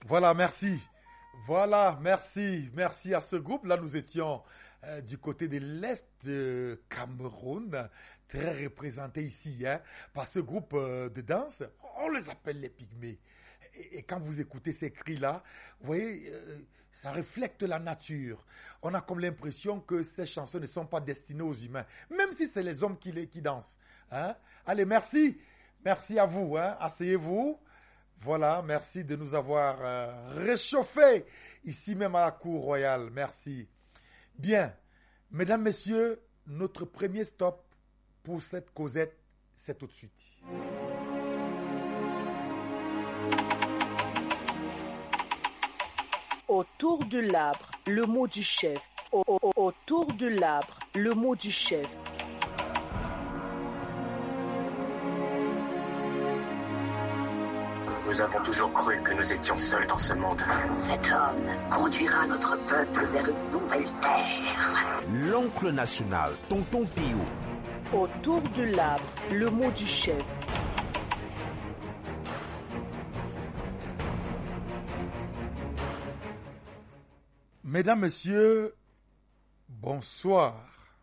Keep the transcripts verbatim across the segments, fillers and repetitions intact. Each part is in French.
Voilà, merci. Voilà, merci. Merci à ce groupe. Là, nous étions euh, du côté de l'Est de Cameroun, très représenté ici, hein, par ce groupe euh, de danse. On les appelle les pygmées. Et, et quand vous écoutez ces cris-là, vous voyez, euh, ça reflète la nature. On a comme l'impression que ces chansons ne sont pas destinées aux humains, même si c'est les hommes qui, les, qui dansent. Hein. Allez, merci. Merci à vous. Hein. Asseyez-vous. Voilà, merci de nous avoir euh, réchauffés ici même à la cour royale. Merci. Bien, mesdames, messieurs, notre premier stop pour cette causette, c'est tout de suite. Autour de l'arbre, le mot du chef. Au- au- Autour de l'arbre, le mot du chef. Nous avons toujours cru que nous étions seuls dans ce monde. Cet homme conduira notre peuple vers une nouvelle terre. L'oncle national, tonton Pio. Autour de l'arbre, le mot du chef. Mesdames, messieurs, bonsoir.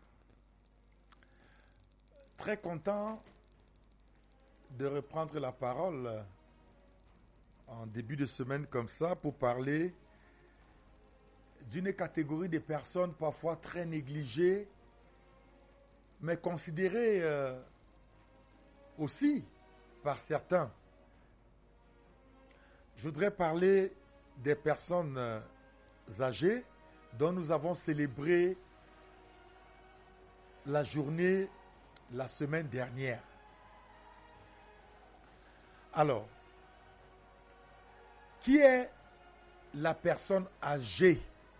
Très content de reprendre la parole en début de semaine comme ça pour parler d'une catégorie de personnes parfois très négligées, mais considérées euh, aussi par certains. Je voudrais parler des personnes euh, âgées dont nous avons célébré la journée la semaine dernière. Alors, qui est la personne âgée?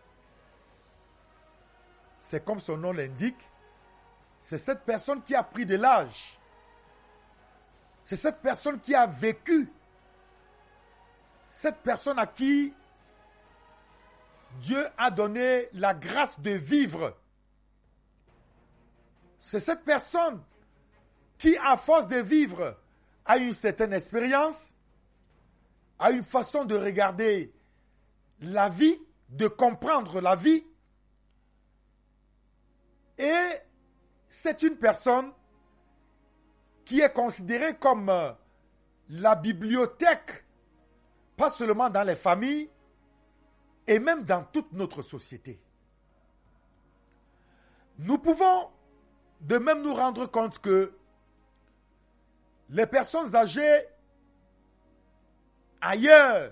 C'est comme son nom l'indique, c'est cette personne qui a pris de l'âge. C'est cette personne qui a vécu. Cette personne à qui Dieu a donné la grâce de vivre. C'est cette personne qui, à force de vivre, a une certaine expérience, a une façon de regarder la vie, de comprendre la vie. Et c'est une personne qui est considérée comme la bibliothèque, pas seulement dans les familles, et même dans toute notre société. Nous pouvons de même nous rendre compte que les personnes âgées ailleurs,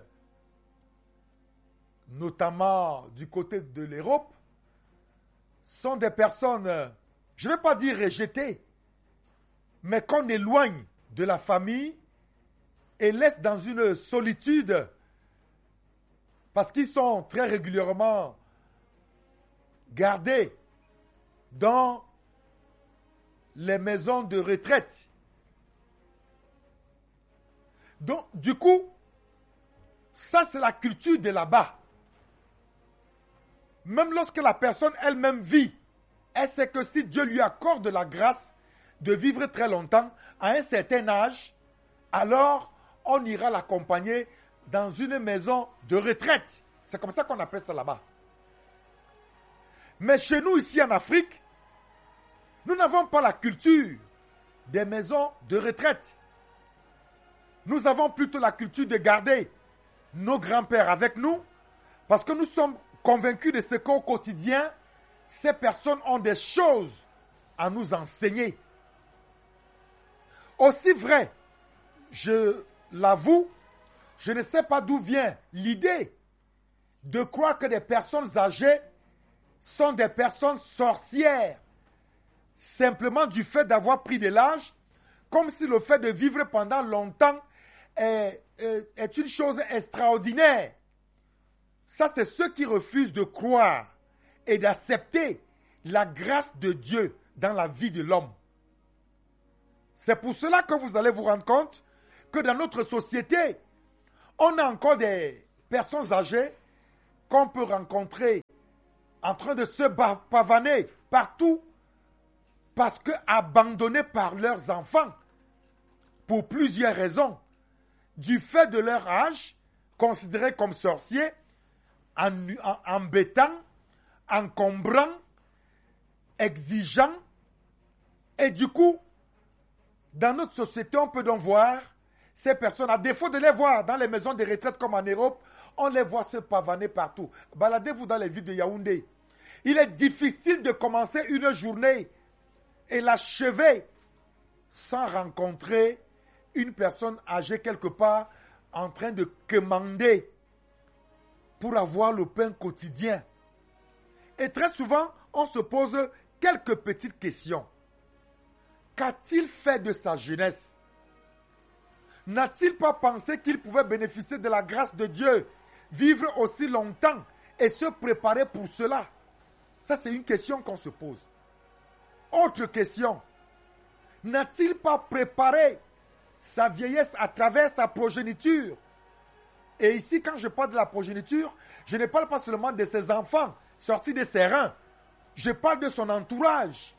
notamment du côté de l'Europe, sont des personnes, je ne vais pas dire rejetées, mais qu'on éloigne de la famille et laisse dans une solitude parce qu'ils sont très régulièrement gardés dans les maisons de retraite. Donc, du coup, ça c'est la culture de là-bas. Même lorsque la personne elle-même vit, elle sait que si Dieu lui accorde la grâce de vivre très longtemps, à un certain âge, alors on ira l'accompagner dans une maison de retraite. C'est comme ça qu'on appelle ça là-bas. Mais chez nous, ici en Afrique, nous n'avons pas la culture des maisons de retraite. Nous avons plutôt la culture de garder nos grands-pères avec nous parce que nous sommes convaincus de ce qu'au quotidien, ces personnes ont des choses à nous enseigner. Aussi vrai, je l'avoue, je ne sais pas d'où vient l'idée de croire que des personnes âgées sont des personnes sorcières, simplement du fait d'avoir pris de l'âge, comme si le fait de vivre pendant longtemps est, est, est une chose extraordinaire. Ça, c'est ceux qui refusent de croire et d'accepter la grâce de Dieu dans la vie de l'homme. C'est pour cela que vous allez vous rendre compte que dans notre société, on a encore des personnes âgées qu'on peut rencontrer en train de se pavaner partout parce que abandonnés par leurs enfants pour plusieurs raisons. Du fait de leur âge, considérés comme sorciers, en, en, embêtants, encombrants, exigeants. Et du coup, dans notre société, on peut donc voir ces personnes, à défaut de les voir dans les maisons de retraite comme en Europe, on les voit se pavaner partout. Baladez-vous dans les villes de Yaoundé. Il est difficile de commencer une journée et l'achever sans rencontrer une personne âgée quelque part en train de quémander pour avoir le pain quotidien. Et très souvent, on se pose quelques petites questions. Qu'a-t-il fait de sa jeunesse? N'a-t-il pas pensé qu'il pouvait bénéficier de la grâce de Dieu, vivre aussi longtemps et se préparer pour cela? Ça, c'est une question qu'on se pose. Autre question. N'a-t-il pas préparé sa vieillesse à travers sa progéniture? Et ici, quand je parle de la progéniture, je ne parle pas seulement de ses enfants sortis de ses reins. Je parle de son entourage.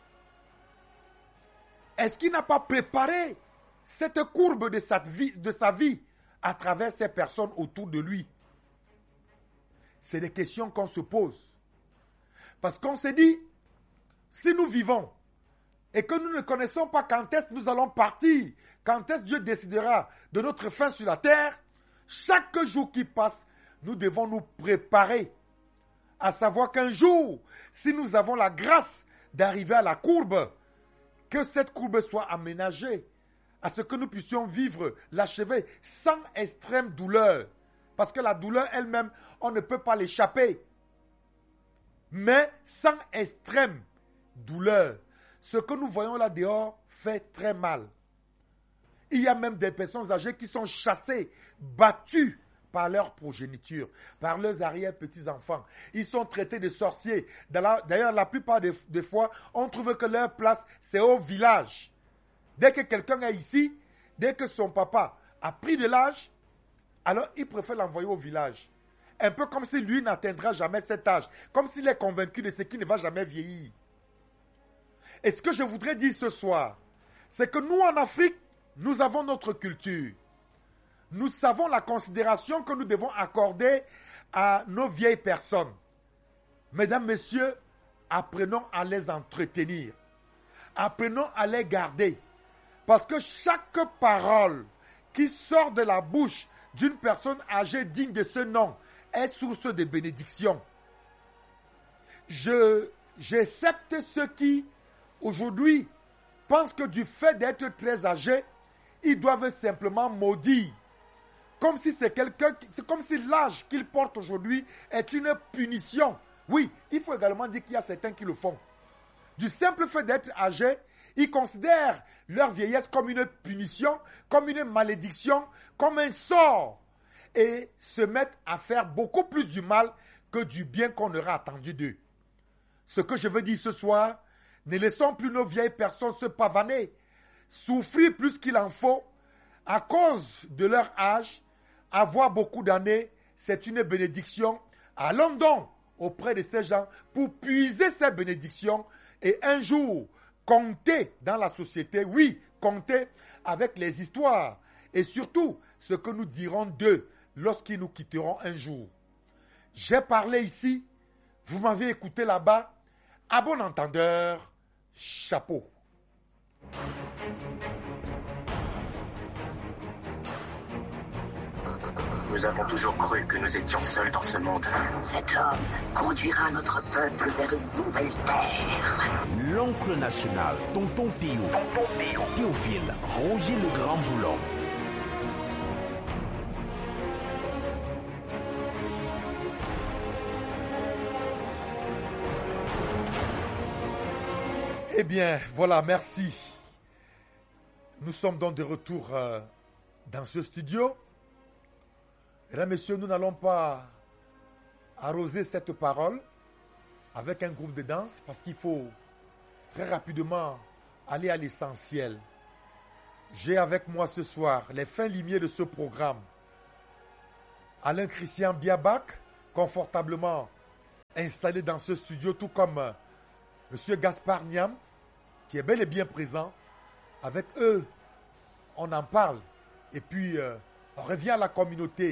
Est-ce qu'il n'a pas préparé cette courbe de sa vie, de sa vie à travers ces personnes autour de lui? C'est des questions qu'on se pose. Parce qu'on s'est dit, si nous vivons et que nous ne connaissons pas quand est-ce que nous allons partir, quand est-ce que Dieu décidera de notre fin sur la terre, chaque jour qui passe, nous devons nous préparer. À savoir qu'un jour, si nous avons la grâce d'arriver à la courbe, que cette courbe soit aménagée, à ce que nous puissions vivre, l'achever sans extrême douleur. Parce que la douleur elle-même, on ne peut pas l'échapper. Mais sans extrême douleur. Ce que nous voyons là dehors fait très mal. Il y a même des personnes âgées qui sont chassées, battues par leur progéniture, par leurs arrière-petits-enfants. Ils sont traités de sorciers. D'ailleurs, la plupart des, des fois, on trouve que leur place, c'est au village. Dès que quelqu'un est ici, dès que son papa a pris de l'âge, alors il préfère l'envoyer au village. Un peu comme si lui n'atteindra jamais cet âge. Comme s'il est convaincu de ce qui ne va jamais vieillir. Et ce que je voudrais dire ce soir, c'est que nous en Afrique, nous avons notre culture. Nous savons la considération que nous devons accorder à nos vieilles personnes. Mesdames, messieurs, apprenons à les entretenir. Apprenons à les garder. Parce que chaque parole qui sort de la bouche d'une personne âgée digne de ce nom est source de bénédiction. Je, j'accepte ceux qui, aujourd'hui, pensent que du fait d'être très âgés, ils doivent simplement maudire. Comme si c'est quelqu'un, c'est comme si l'âge qu'ils portent aujourd'hui est une punition. Oui, il faut également dire qu'il y a certains qui le font. Du simple fait d'être âgés, ils considèrent leur vieillesse comme une punition, comme une malédiction, comme un sort. Et se mettent à faire beaucoup plus du mal que du bien qu'on aura attendu d'eux. Ce que je veux dire ce soir, ne laissons plus nos vieilles personnes se pavaner, souffrir plus qu'il en faut, à cause de leur âge. Avoir beaucoup d'années, c'est une bénédiction. Allons donc auprès de ces gens pour puiser ces bénédictions et un jour compter dans la société, oui, compter avec les histoires et surtout ce que nous dirons d'eux lorsqu'ils nous quitteront un jour. J'ai parlé ici, vous m'avez écouté là-bas. À bon entendeur, chapeau. Nous avons toujours cru que nous étions seuls dans ce monde. Cet homme conduira notre peuple vers une nouvelle terre. L'oncle national, tonton Théo, tonton Théo, Théophile, Roger le Grand Boulon. Eh bien, voilà, merci. Nous sommes donc de retour euh, dans ce studio. Mesdames, messieurs, nous n'allons pas arroser cette parole avec un groupe de danse parce qu'il faut très rapidement aller à l'essentiel. J'ai avec moi ce soir les fins limiers de ce programme. Alain Christian Biabac, confortablement installé dans ce studio, tout comme euh, M. Gaspard Niam, qui est bel et bien présent. Avec eux, on en parle. Et puis, euh, on revient à la communauté.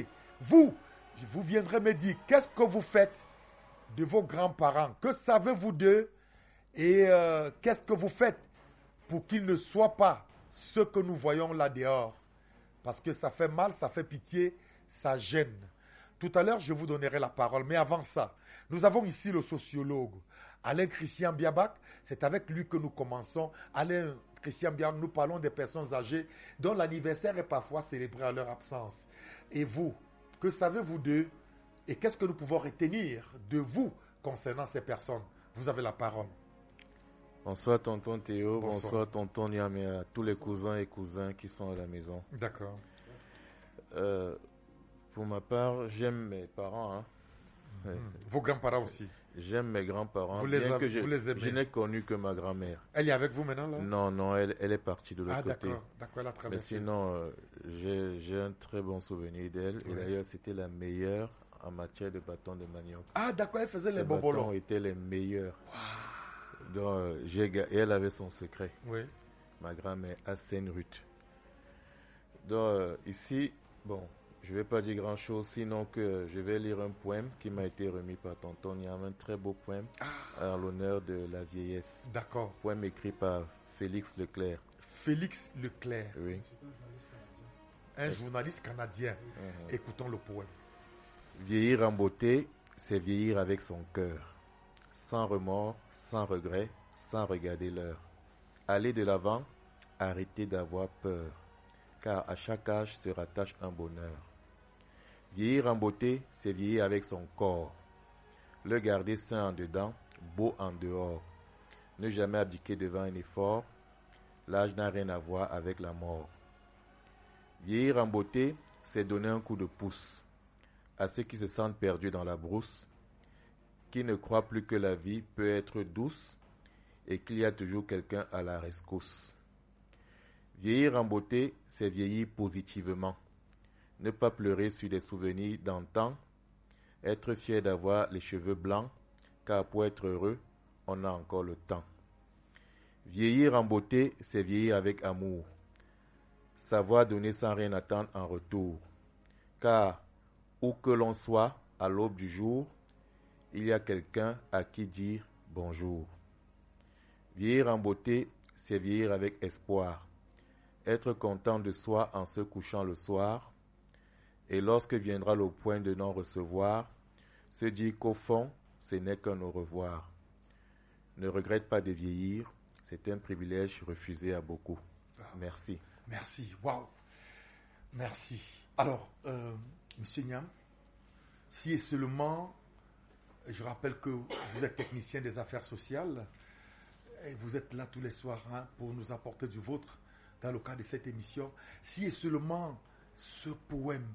vous, vous viendrez me dire qu'est-ce que vous faites de vos grands-parents, que savez-vous d'eux et euh, qu'est-ce que vous faites pour qu'ils ne soient pas ce que nous voyons là dehors. Parce que ça fait mal, ça fait pitié, ça gêne. Tout à l'heure, je vous donnerai la parole, mais avant ça, nous avons ici le sociologue Alain Christian Biabac. C'est avec lui que nous commençons. Alain Christian Biabac, nous parlons des personnes âgées dont l'anniversaire est parfois célébré à leur absence. Et vous, que savez-vous d'eux et qu'est-ce que nous pouvons retenir de vous concernant ces personnes? Vous avez la parole. Bonsoir tonton Théo, bonsoir, bonsoir tonton Niam et à tous les cousins et cousins qui sont à la maison. D'accord. Euh, pour ma part, j'aime mes parents. Hein. Mmh. Vos grands-parents aussi? J'aime mes grands-parents, vous les bien avez, que je, vous les aimez. Je n'ai connu que ma grand-mère. Elle est avec vous maintenant là? Non, non, elle, elle est partie de l'autre ah, côté. D'accord, d'accord, elle a traversé. Mais sinon, euh, j'ai, j'ai un très bon souvenir d'elle. Oui. Et d'ailleurs, c'était la meilleure en matière de bâton de manioc. Ah d'accord, elle faisait Ces les bobolons. bâtons étaient les meilleurs. Wow. Donc, euh, j'ai, et elle avait son secret. Oui. Ma grand-mère, Assène Ruth. Donc, euh, ici, bon, je ne vais pas dire grand-chose, sinon que je vais lire un poème qui m'a été remis par tonton Niam, un très beau poème ah. en l'honneur de la vieillesse. D'accord. Poème écrit par Félix Leclerc. Félix Leclerc. Oui. Un journaliste canadien. Uh-huh. Écoutons le poème. Vieillir en beauté, c'est vieillir avec son cœur. Sans remords, sans regret, sans regarder l'heure. Aller de l'avant, arrêter d'avoir peur, car à chaque âge se rattache un bonheur. Vieillir en beauté, c'est vieillir avec son corps. Le garder sain en dedans, beau en dehors. Ne jamais abdiquer devant un effort, l'âge n'a rien à voir avec la mort. Vieillir en beauté, c'est donner un coup de pouce à ceux qui se sentent perdus dans la brousse, qui ne croient plus que la vie peut être douce et qu'il y a toujours quelqu'un à la rescousse. Vieillir en beauté, c'est vieillir positivement. Ne pas pleurer sur des souvenirs d'antan. Être fier d'avoir les cheveux blancs, car pour être heureux, on a encore le temps. Vieillir en beauté, c'est vieillir avec amour. Savoir donner sans rien attendre en retour. Car, où que l'on soit, à l'aube du jour, il y a quelqu'un à qui dire bonjour. Vieillir en beauté, c'est vieillir avec espoir. Être content de soi en se couchant le soir. Et lorsque viendra le point de non-recevoir, se dire qu'au fond, ce n'est qu'un au revoir. Ne regrette pas de vieillir, c'est un privilège refusé à beaucoup. Merci. Merci, waouh. Merci. Alors, euh, Monsieur Niam, si et seulement, je rappelle que vous êtes technicien des affaires sociales, et vous êtes là tous les soirs hein, pour nous apporter du vôtre dans le cadre de cette émission, si et seulement ce poème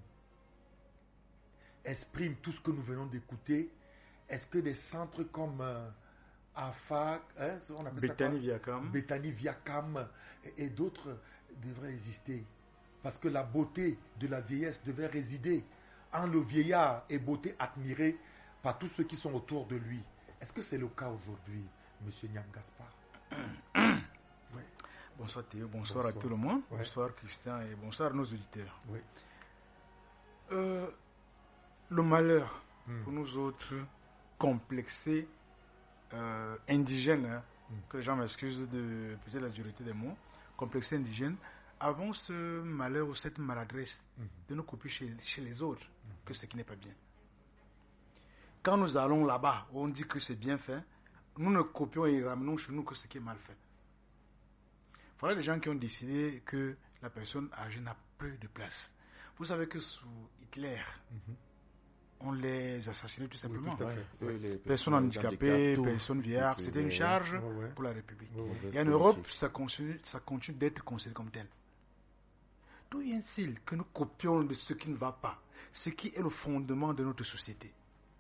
exprime tout ce que nous venons d'écouter, est-ce que des centres comme euh, A F A C, hein, on appelle Bethany Viacam, Bethany Viacam et, et d'autres devraient exister? Parce que la beauté de la vieillesse devait résider en le vieillard et beauté admirée par tous ceux qui sont autour de lui. Est-ce que c'est le cas aujourd'hui, Monsieur Niam Gaspard? Oui. Bonsoir Théo, bonsoir, bonsoir à tout le monde, ouais. Bonsoir Christian et bonsoir à nos auditeurs. Oui. Euh, le malheur hmm. pour nous autres complexés, euh, indigènes, hein, hmm. que les gens m'excusent de peut-être la dureté des mots, complexés indigènes, avons ce malheur ou cette maladresse hmm. de nous copier chez, chez les autres, hmm. que ce qui n'est pas bien. Quand nous allons là-bas, où on dit que c'est bien fait, nous ne copions et ramenons chez nous que ce qui est mal fait. Voilà les gens qui ont décidé que la personne âgée n'a plus de place. Vous savez que sous Hitler, mm-hmm. on les assassinait tout simplement. Oui, tout à fait. Oui, les personnes handicapées, personnes vieillardes, c'était une charge ouais, ouais. pour la République. Ouais, ouais. Et en Europe, ça continue, ça continue d'être considéré comme tel. D'où vient-il que nous copions de ce qui ne va pas, ce qui est le fondement de notre société?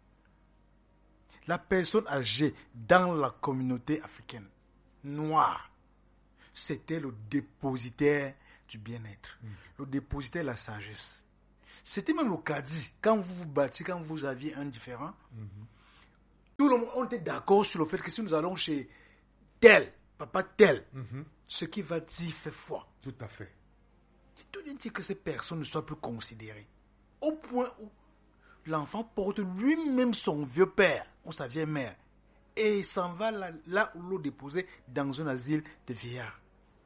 La personne âgée dans la communauté africaine, noire, c'était le dépositaire du bien-être, mm. le dépositaire de la sagesse. C'était même le caddie. Quand vous vous battiez, quand vous aviez un différent, mm-hmm. tout le monde on était d'accord sur le fait que si nous allons chez tel, papa tel, mm-hmm. ce qui va dire fait foi. Tout à fait. Tout vient dire que ces personnes ne soient plus considérées. au point où l'enfant porte lui-même son vieux père ou sa vieille mère et s'en va là, là où l'on déposé dans un asile de vieillards.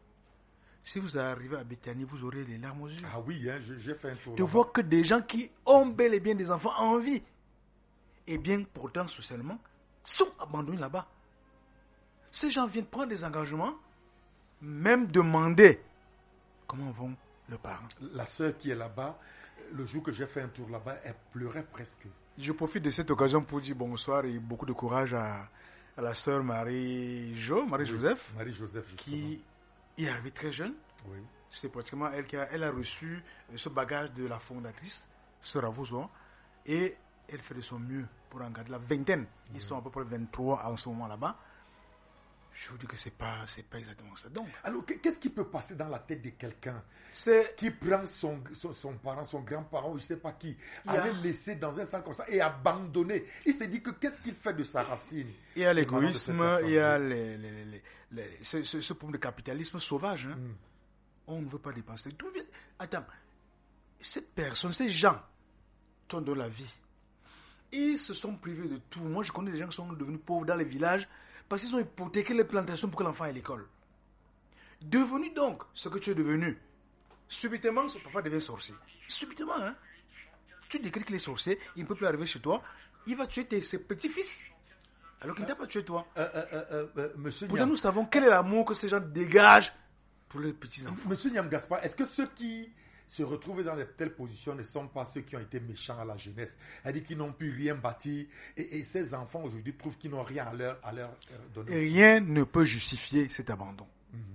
Si vous arrivez à Béthanie, vous aurez les larmes aux yeux. Ah oui, hein, j'ai, j'ai fait un tour. De voir que des gens qui ont bel et bien des enfants en vie, et bien pourtant socialement, sont abandonnés là-bas. Ces gens viennent prendre des engagements, même demander comment vont leurs parents. La sœur qui est là-bas, le jour que j'ai fait un tour là-bas, elle pleurait presque. Je profite de cette occasion pour dire bonsoir et beaucoup de courage à, à la sœur Marie-Jo, Marie-Joseph, oui, Marie-Joseph, qui est arrivée très jeune. Oui. C'est pratiquement elle qui a, elle a reçu ce bagage de la fondatrice, sœur Avouzouan, et elle fait de son mieux pour en garder la vingtaine. Ils oui. sont à peu près vingt-trois en ce moment là-bas. Je vous dis que c'est pas, c'est pas exactement ça. Donc, alors, qu'est-ce qui peut passer dans la tête de quelqu'un c'est... qui prend son, son, son parent, son grand-parent, ou je ne sais pas qui, à a... le laisser dans un centre comme ça et abandonner? Il s'est dit que qu'est-ce qu'il fait de sa racine? Il y a l'égoïsme, il y a les, les, les, les, ce, ce, ce problème de capitalisme sauvage. Hein. Mm. On ne veut pas dépenser. Tout... Attends, cette personne, ces gens qui ont donné la vie, ils se sont privés de tout. Moi, je connais des gens qui sont devenus pauvres dans les villages parce qu'ils ont hypothéqué les plantations pour que l'enfant aille à l'école. Devenu donc ce que tu es devenu, subitement, son papa devient sorcier. Subitement, hein. Tu décris qu'il est sorcier, il ne peut plus arriver chez toi, il va tuer tes, ses petits-fils, alors qu'il ne t'a pas tué toi. Euh, euh, euh, euh, monsieur Pourtant, nous savons quel est l'amour que ces gens dégagent pour les petits-enfants. Monsieur Niam Gaspard, est-ce que ceux qui se retrouvent dans de telles positions ne sont pas ceux qui ont été méchants à la jeunesse, c'est-à-dire qu'ils n'ont pu rien bâtir, et, et ces enfants aujourd'hui trouvent qu'ils n'ont rien à leur, à leur donner. Et rien ne peut justifier cet abandon.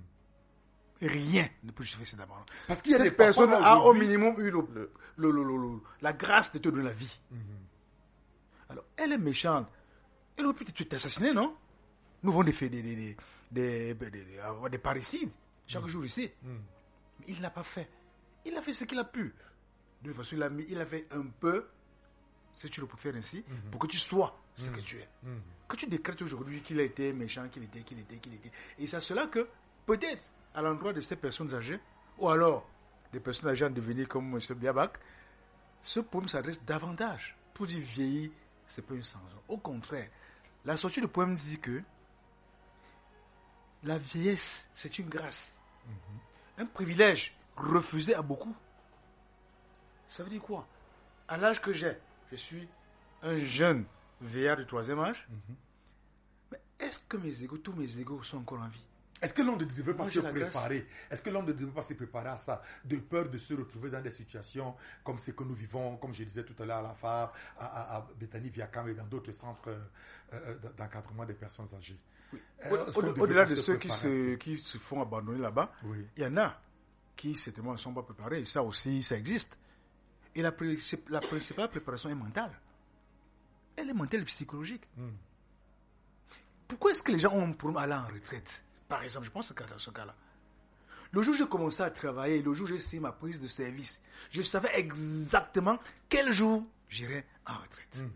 Mm-hmm. Rien ne peut justifier cet abandon. Parce qu'il y a cette des personne a au minimum eu le, le, le, le, le, le, la grâce de te donner la vie. Mm-hmm. Alors, elle est méchante. Elle aurait pu t'assassiner, non? Nous avons des faits, des, des, des, des, des, des, des parricides chaque mm. jour ici. Mm. Mais il ne l'a pas fait. Il a fait ce qu'il a pu. De toute façon, il a, mis, il a fait un peu, si tu le peux faire ainsi, mm-hmm. pour que tu sois ce mm-hmm. que tu es. Mm-hmm. Que tu décrètes aujourd'hui qu'il a été méchant, qu'il était, qu'il était, qu'il était. Et c'est cela que, peut-être, à l'endroit de ces personnes âgées, ou alors des personnes âgées en devenir comme M. Biabak, ce poème s'adresse davantage. Pour dire vieillir, ce n'est pas une sanction. Au contraire, la sortie du poème dit que la vieillesse, c'est une grâce. Mm-hmm. Un privilège refusé à beaucoup. Ça veut dire quoi? À l'âge que j'ai, je suis un jeune vieillard du troisième âge. Mm-hmm. Mais est-ce que mes égos, tous mes égos sont encore en vie? Est-ce que l'homme ne devait pas Moi, se préparer? Est-ce que l'homme ne devait pas se préparer à ça, de peur de se retrouver dans des situations comme ce que nous vivons, comme je disais tout à l'heure à la F A B, à, à, à Béthanie Viacam et dans d'autres centres euh, d'encadrement des personnes âgées? Oui. Euh, Au, au-delà de ceux qui se, qui se font abandonner là-bas, oui. il y en a qui certainement ne sont pas préparés. Et ça aussi, ça existe. Et la, la principale préparation est mentale. Elle est mentale et psychologique. Mm. Pourquoi est-ce que les gens ont un problème à aller en retraite? Par exemple, je pense que dans ce cas-là, le jour où j'ai commencé à travailler, le jour où j'ai essayé ma prise de service, je savais exactement quel jour j'irais en retraite. Mm-hmm.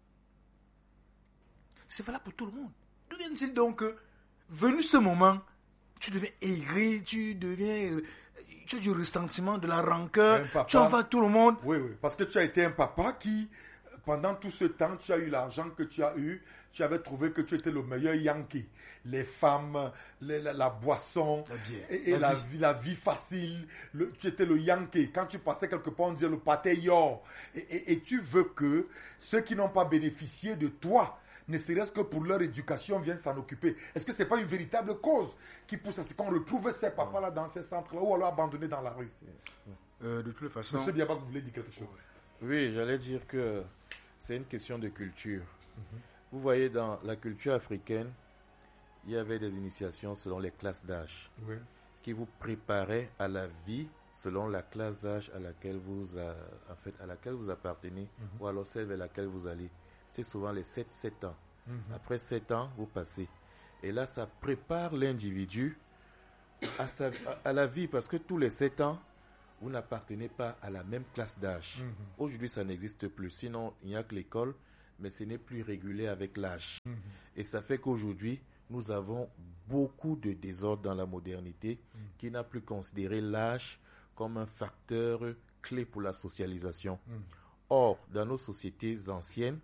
C'est valable pour tout le monde. D'où vient-il donc que, venu ce moment, tu deviens aigri, tu deviens, tu as du ressentiment, de la rancœur, papa, tu envoies tout le monde. Oui, oui, parce que tu as été un papa qui, pendant tout ce temps, tu as eu l'argent que tu as eu, tu avais trouvé que tu étais le meilleur Yankee. Les femmes, les, la, la boisson, la bière, et, et la, la, vie. Vie, la vie facile. Le, tu étais le Yankee. Quand tu passais quelque part, on disait le pâté yor. Et, et, et tu veux que ceux qui n'ont pas bénéficié de toi, ne serait-ce que pour leur éducation, viennent s'en occuper. Est-ce que ce n'est pas une véritable cause qui pousse à ce qu'on retrouve ces papas-là dans ces centres-là ou alors abandonnés dans la rue? euh, De toute façon... Monsieur Biabak, vous voulez dire quelque chose? Oui, j'allais dire que c'est une question de culture. Mm-hmm. Vous voyez, dans la culture africaine, il y avait des initiations selon les classes d'âge, oui, qui vous préparaient à la vie selon la classe d'âge à laquelle vous, a, en fait, à laquelle vous appartenez, mm-hmm, ou alors celle vers laquelle vous allez. C'est souvent les sept sept ans. Mm-hmm. Après sept ans, vous passez. Et là, ça prépare l'individu à, sa, à, à la vie, parce que tous les sept ans, vous n'appartenez pas à la même classe d'âge. Mm-hmm. Aujourd'hui, ça n'existe plus. Sinon, il n'y a que l'école, mais ce n'est plus régulé avec l'âge. Mm-hmm. Et ça fait qu'aujourd'hui, nous avons beaucoup de désordre dans la modernité, mm-hmm, qui n'a plus considéré l'âge comme un facteur clé pour la socialisation. Mm. Or, dans nos sociétés anciennes,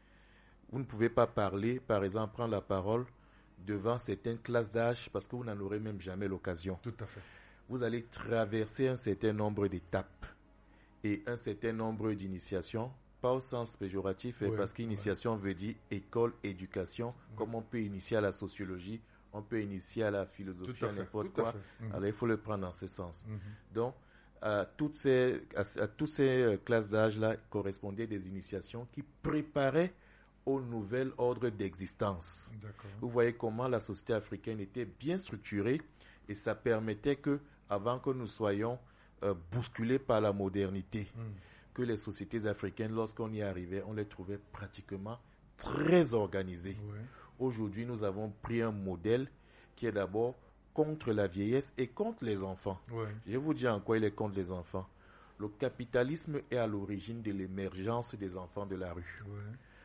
vous ne pouvez pas parler, par exemple, prendre la parole devant certaines classes d'âge parce que vous n'en aurez même jamais l'occasion. Tout à fait. Vous allez traverser un certain nombre d'étapes et un certain nombre d'initiations, pas au sens péjoratif, Oui, parce qu'initiation veut dire école, éducation, Oui. comme on peut initier à la sociologie, on peut initier à la philosophie, Tout à à fait, n'importe tout à quoi. fait. Mhm. Alors il faut le prendre dans ce sens. Mhm. Donc, à toutes ces, à, à toutes ces euh, classes d'âge-là correspondaient des initiations qui préparaient au nouvel ordre d'existence. D'accord. Vous voyez comment la société africaine était bien structurée et ça permettait que, avant que nous soyons euh, bousculés par la modernité, Mm. que les sociétés africaines, lorsqu'on y arrivait, on les trouvait pratiquement très organisées. Oui. Aujourd'hui, nous avons pris un modèle qui est d'abord contre la vieillesse et contre les enfants. Oui. Je vais vous dire en quoi il est contre les enfants. Le capitalisme est à l'origine de l'émergence des enfants de la rue. Oui.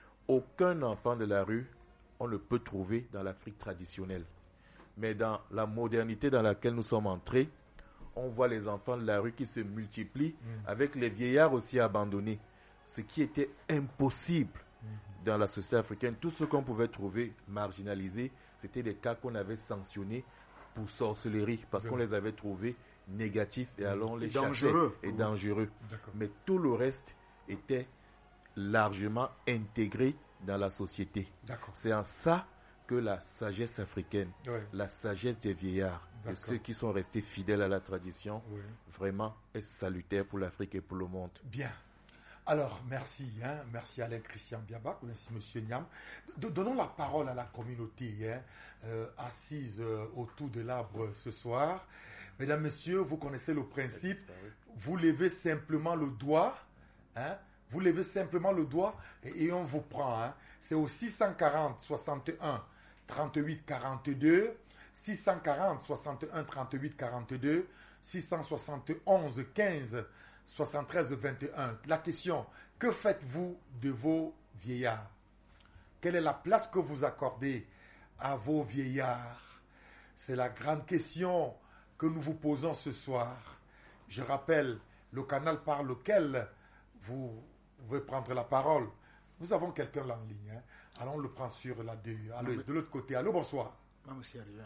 Aucun enfant de la rue, on ne peut trouver dans l'Afrique traditionnelle. Mais dans la modernité dans laquelle nous sommes entrés, on voit les enfants de la rue qui se multiplient Mm. avec les vieillards aussi abandonnés. Ce qui était impossible Mm. dans la société africaine. Tout ce qu'on pouvait trouver marginalisé, c'était des cas qu'on avait sanctionnés pour sorcellerie parce Bien. qu'on les avait trouvés négatifs et alors on les Et chassait dangereux. et Oui. dangereux. D'accord. Mais tout le reste était largement intégré dans la société. D'accord. C'est en ça que la sagesse africaine, Oui. la sagesse des vieillards, de D'accord. ceux qui sont restés fidèles à la tradition, Oui. vraiment est salutaire pour l'Afrique et pour le monde. Bien. Alors, merci, hein, merci Alain Christian Biabak, merci Monsieur Niam. D- Donnons la parole à la communauté hein, euh, assise euh, autour de l'arbre ce soir. Mesdames, Messieurs, vous connaissez le principe. Vous levez simplement le doigt, hein, vous levez simplement le doigt et, et on vous prend. Hein. C'est au six cent quarante, soixante et un, trente-huit, quarante-deux, six cent quarante, soixante et un, trente-huit, quarante-deux, six cent soixante et onze, quinze, soixante-treize, vingt et un. La question, que faites-vous de vos vieillards? Quelle est la place que vous accordez à vos vieillards? C'est la grande question que nous vous posons ce soir. Je rappelle le canal par lequel vous pouvez prendre la parole. Nous avons quelqu'un là en ligne. Hein. Alors on le prend sur la deux. Allô, de l'autre côté. Allô, bonsoir. Même si arrivé.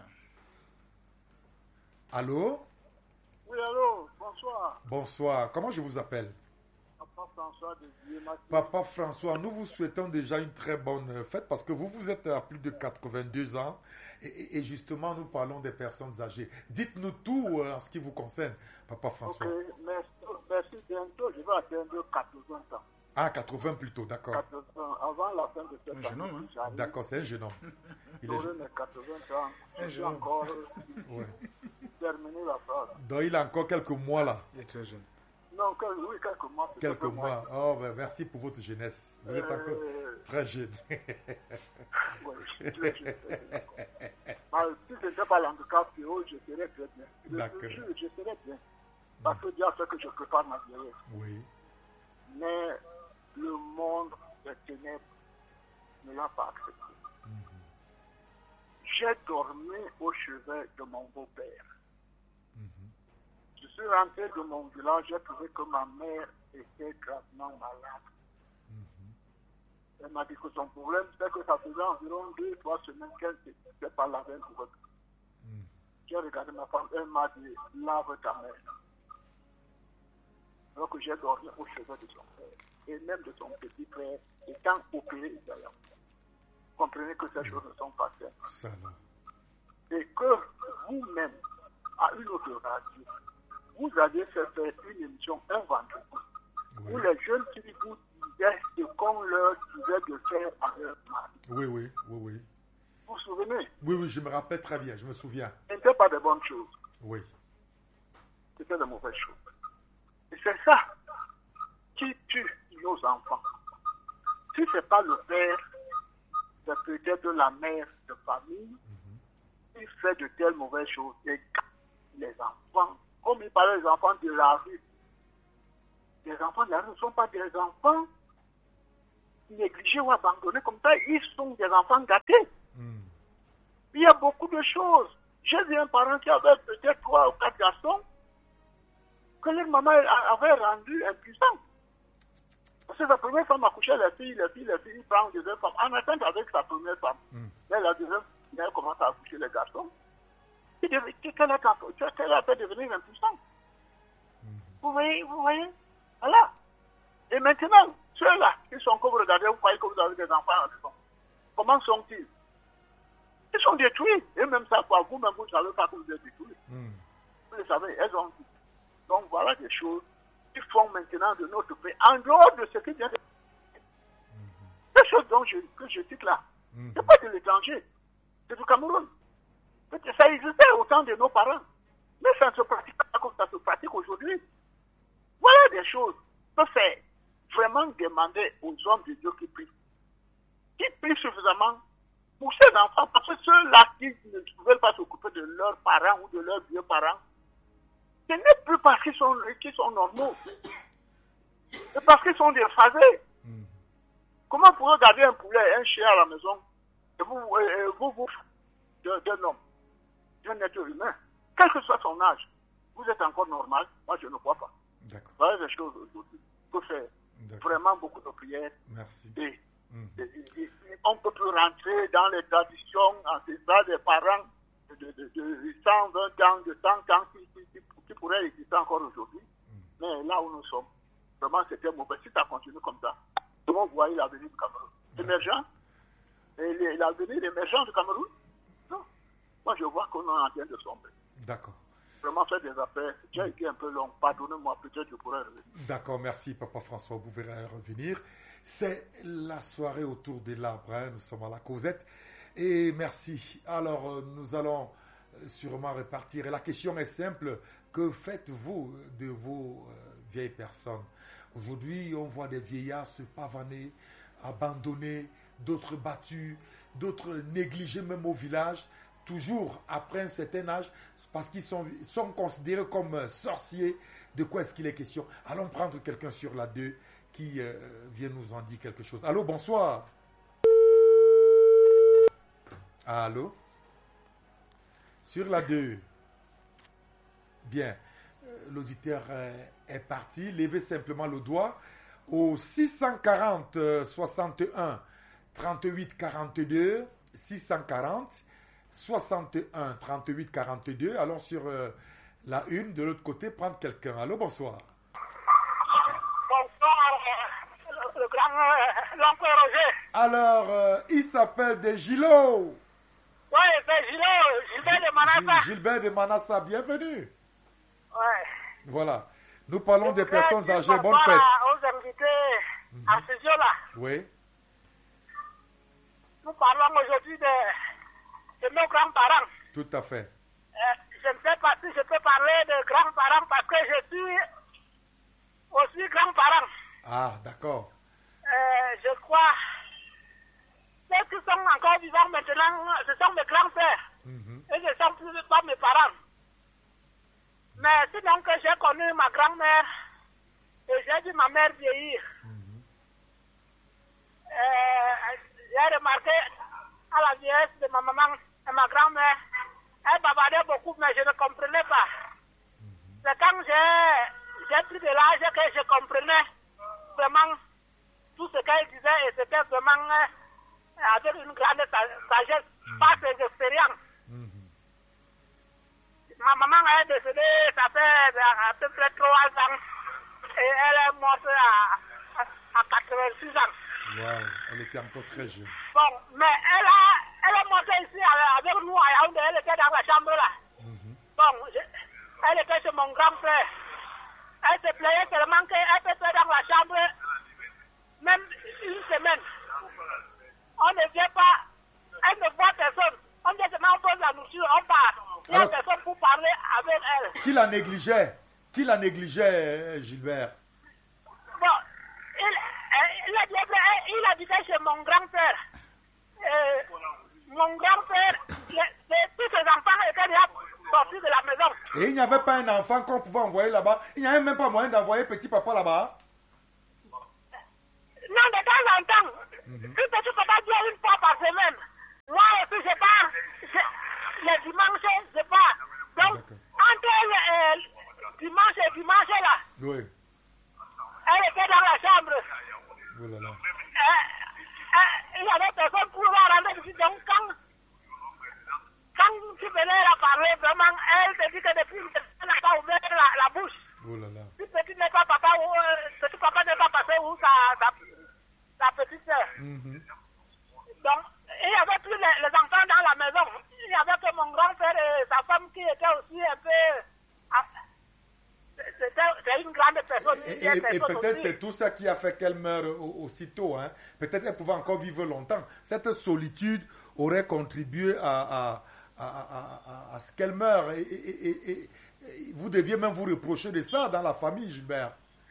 Allô? Oui, allô, bonsoir. Bonsoir. Comment je vous appelle? Papa François de Dieu-Mathieu. Papa François, nous vous souhaitons déjà une très bonne fête parce que vous, vous êtes à plus de quatre-vingt-deux ans et, et- et justement, nous parlons des personnes âgées. Dites-nous tout euh, en ce qui vous concerne, Papa Ok, François. merci, merci bientôt. Je vais atteindre quatre-vingts ans. Ah, quatre-vingts plutôt, d'accord. quatre-vingts, avant la fin de cette Un année, jeune homme, hein. j'arrive. D'accord, c'est un jeune homme. Il est... J'aurai mes quatre-vingts ans. Je Un suis jeune homme. encore Ouais. terminé la phrase. Donc, il a encore quelques mois là. Il est très jeune. Non, que- oui, quelques mois. peut-être Quelques un mois. Oh, ben, merci pour votre jeunesse. Vous êtes encore Euh, très jeune. ouais, je suis très jeune. Ah, si ce n'était pas l'handicap, je serais très bien. Je D'accord. te jure, je serais bien. Parce que Dieu a fait que je prépare ma vieillesse. Oui. Mais le monde des ténèbres ne l'a pas accepté. J'ai dormi au chevet de mon beau-père. Je suis rentré de mon village, j'ai trouvé que ma mère était gravement malade. Elle m'a dit que son problème, c'est que ça faisait environ deux, trois semaines qu'elle ne s'était pas lavée pour eux. J'ai regardé ma femme, elle m'a dit, lave ta mère. Donc j'ai dormi au chevet de son père, et même de son petit frère, étant opéré d'ailleurs. Comprenez que ces choses ne sont pas simples. Ça, là. Et que vous-même, à une autre radio, vous aviez fait faire une émission un vendredi, où Oui. les jeunes filles vous disaient ce qu'on leur disait de faire à leur mari. Oui, oui, oui, oui. Vous vous souvenez? Oui, oui, je me rappelle très bien, je me souviens. Ce n'était pas de bonnes choses, Oui. c'était de mauvaises choses. Et c'est ça qui tue nos enfants. Si ce n'est pas le père, c'est peut-être la mère de famille qui fait de telles mauvaises choses. Et les enfants, comme il parlait des enfants de la rue, les enfants de la rue ne sont pas des enfants négligés ou abandonnés comme ça, ils sont des enfants gâtés. Mm. Il y a beaucoup de choses. J'ai vu un parent qui avait peut-être trois ou quatre garçons. que leur maman avait rendu impuissante. Parce que sa première femme a couché les filles, les filles, les filles, il prend une deuxième femme. En attente avec sa première femme. Mm. Mais la deuxième, elle commence à accoucher les garçons. Qu'elle a fait devenir impuissante. Mm. Vous voyez, vous voyez? Voilà. Et maintenant, ceux-là qui sont comme vous regardez, vous croyez que vous avez des enfants à la maison. Comment sont-ils? Ils sont détruits. Et même ça, quoi, vous-même, vous ne savez pas que vous êtes détruits. Mm. Vous le savez, elles ont dit. Donc voilà des choses qui font maintenant de notre pays, en dehors de ce qui vient de... Mm-hmm. Ces choses dont je, que je cite là, mm-hmm. ce n'est pas de l'étranger, c'est du Cameroun. Ça existait au temps de nos parents. Mais ça ne se pratique pas comme ça se pratique aujourd'hui. Voilà des choses que c'est vraiment demander aux hommes de Dieu qui prient. Qui prient suffisamment pour ces enfants, parce que ceux-là qui ne veulent pas s'occuper de leurs parents ou de leurs vieux parents, ce n'est plus parce qu'ils sont, qu'ils sont normaux. C'est parce qu'ils sont déphasés. Mm. Comment pourrait garder un poulet, un chien à la maison, et vous, et vous, vous, d'un homme, d'un être humain, quel que soit son âge, vous êtes encore normal? Moi, je ne crois pas. D'accord. Voilà des choses aujourd'hui. Il faut faire vraiment beaucoup de prières. Merci. Et, mm. et, et, et, on ne peut plus rentrer dans les traditions ancestrales des parents de, de, de cent vingt ans, de cent ans, qui, qui, qui, qui pourraient exister encore aujourd'hui. Mm. Mais là où nous sommes, vraiment, c'était mauvais. Si ça continue comme ça, comment vous voyez l'avenir du Cameroun? Émergent? Et l'avenir émergent du Cameroun? Non. Moi, je vois qu'on est en train de sombrer. D'accord. Vraiment faire des affaires. J'ai été un peu long. Pardonnez-moi, peut-être je pourrais revenir. D'accord, merci, Papa François. Vous verrez revenir. C'est la soirée autour de l'arbre. Hein. Nous sommes à la Causette. Et merci. Alors, nous allons sûrement repartir. Et la question est simple. Que faites-vous de vos euh, vieilles personnes? Aujourd'hui, on voit des vieillards se pavaner, abandonnés, d'autres battus, d'autres négligés même au village, toujours après un certain âge, parce qu'ils sont, sont considérés comme sorciers. De quoi est-ce qu'il est question? Allons prendre quelqu'un sur la deux qui euh, vient nous en dire quelque chose. Allô, bonsoir. Allô? Sur la deux. Bien. Euh, l'auditeur euh, est parti. Levez simplement le doigt au six cent quarante, soixante et un, trente-huit, quarante-deux. six cent quarante, soixante et un, trente-huit, quarante-deux. Allons sur euh, la une. De l'autre côté, prendre quelqu'un. Allô, bonsoir. Bonsoir, le, le grand euh, l'oncle Roger. Alors, euh, il s'appelle des Gilo. Oui, c'est Gilo, Gilbert de Manassa. Gilbert de Manassa, bienvenue. Ouais. Voilà. Nous parlons des personnes âgées. Bonne fête. Aux invités mm-hmm. à ce jour-là. Oui. Nous parlons aujourd'hui de, de nos grands-parents. Tout à fait. Euh, je ne sais pas si je peux parler de grands-parents parce que je suis aussi grand-parent. Ah, d'accord. Euh, je crois ceux qui sont encore vivants maintenant, ce sont mes grands-pères. Mm-hmm. Et ce ne sont plus pas mes parents. Mais sinon que j'ai connu ma grand-mère et j'ai vu ma mère vieillir. Mm-hmm. euh, j'ai remarqué à la vieillesse de ma maman et ma grand-mère, elle bavardait beaucoup mais je ne comprenais pas. Mm-hmm. C'est quand j'ai, j'ai pris de l'âge que je comprenais vraiment tout ce qu'elle disait et c'était vraiment euh, avec une grande sagesse, mm-hmm. par ses expériences. Mm-hmm. Ma maman est décédée, ça fait à peu près trois ans et elle est morte à, à, à quatre-vingt-six ans. Wow, elle était encore très jeune. Bon, mais elle, a, elle est montée ici avec nous à Yaoundé, elle était dans la chambre là. Mm-hmm. Bon, je, elle était chez mon grand-père. Elle se plaignait tellement qu'elle était dans la chambre même une semaine. On ne vient pas, elle ne voit personne. On dit seulement on pose la nourriture, on part. Il y a personne pour parler avec elle. Qui la négligeait? Qui la négligeait, Gilbert? Bon, il, il, il, il habitait chez mon grand-père. Euh, mon grand-père, tous ses enfants étaient déjà sortis de la maison. Et il n'y avait pas un enfant qu'on pouvait envoyer là-bas? Il n'y avait même pas moyen d'envoyer petit papa là-bas? Non, de temps en temps. Mm-hmm. Si petit papa vient une fois par semaine, moi aussi je pars. Je, le dimanche, je pars. Donc, entre euh, dimanche et dimanche, Oh là là. Euh, euh, il y avait personne pour la rendre ici. Donc, quand, quand tu venais la parler, vraiment, elle te dit que depuis, elle n'a pas ouvert la, la bouche. Oh là là. Si petit n'est pas papa, ou euh, petit papa n'est pas passé, ou sa, sa, sa petite soeur. Mhm. Donc, il n'y avait plus les, les enfants dans la maison. Il n'y avait que mon grand-père et sa femme qui étaient aussi un peu... ah, C'était c'était une grande personne. une Et, vieille et- et personne peut-être aussi. c'est tout ça qui a fait qu'elle meure au- aussitôt. Hein. Peut-être qu'elle pouvait encore vivre longtemps. Cette solitude aurait contribué à, à, à, à- à- à ce qu'elle meure. Et, et- et- et- et vous deviez même vous reprocher de ça dans la famille, Gilbert.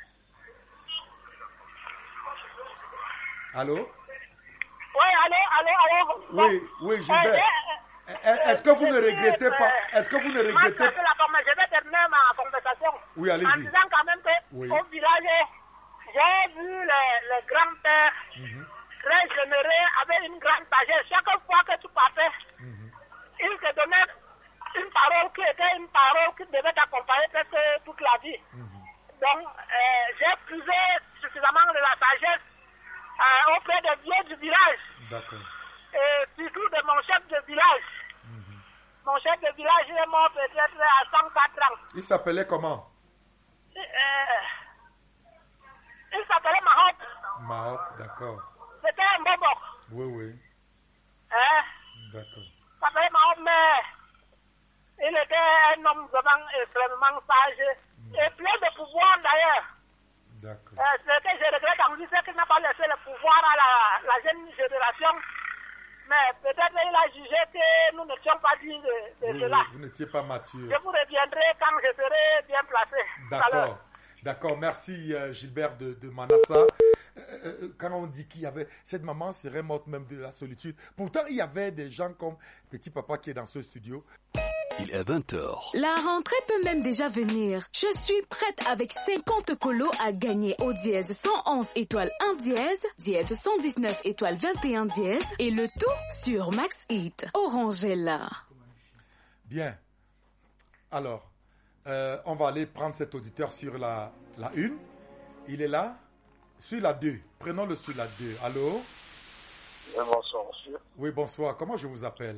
Allô? Oui, allô, allô, allô. Oui, oui, Gilbert. Euh, Eh, Est-ce que vous ne regrettez pas? Est-ce que vous ne regrettez Moi, pas? la forme- je vais terminer ma conversation. Oui, allez-y. En disant quand même qu'au Oui. village, j'ai vu le, le grand-père Mhm. très généreux, avec une grande sagesse. Chaque fois que tu partais, Mhm. il te donnait une parole qui était une parole qui devait t'accompagner presque toute la vie. Donc, euh, j'ai puisé suffisamment de la sagesse euh, auprès des vieux du village. D'accord. Et surtout de mon chef de village. Mon chef de village il est mort peut-être à cent quatre ans. Il s'appelait comment? Euh, il s'appelait Mahop. Mahop, d'accord. C'était un bobo. Oui, oui, Hein? d'accord. Il s'appelait Mahop, mais il était un homme vraiment extrêmement sage et plein de pouvoir d'ailleurs. D'accord. Euh, ce que je regrette en lui, c'est qu'il n'a pas laissé le pouvoir à la, la jeune génération. Mais peut-être il a jugé que nous n'étions pas dignes de, de Oui, cela. oui, vous n'étiez pas mature. Je vous reviendrai quand je serai bien placé. tout à l'heure. D'accord. D'accord, merci euh, Gilbert de, de Manassa. Euh, euh, quand on dit qu'il y avait... Cette maman serait morte même de la solitude. Pourtant, il y avait des gens comme Petit Papa qui est dans ce studio. Il est vingt heures. La rentrée peut même déjà venir. Je suis prête avec cinquante colos à gagner au dièse cent onze étoile un dièse, dièse cent dix-neuf étoile vingt et un dièse et le tout sur Max Hit. Orange est là. Bien. Alors, euh, on va aller prendre cet auditeur sur la, la une. Il est là. Sur la deux. Prenons-le sur la deux. Allô? Oui, bonsoir, monsieur. Oui, bonsoir. Comment je vous appelle?